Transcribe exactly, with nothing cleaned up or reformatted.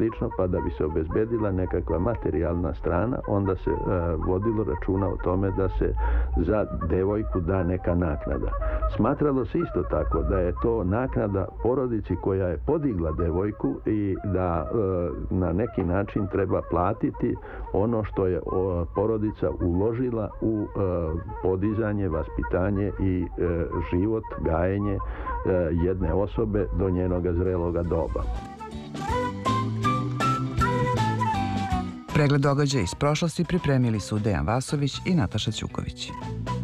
slično, pa da bi se obezbedila nekakva materijalna strana, onda se vodilo računa o tome da se za devojku da neka naknada. Smatralo se isto tako da je to naknada porodici koja je podigla devojku i da na neki način treba platiti ono što je porodica uložila u podizanje, vaspitanje i život, gajenje jedne osobe do njenoga zreloga doba. Pregled događaja iz prošlosti pripremili su Dejan Vasović i Nataša Ćuković.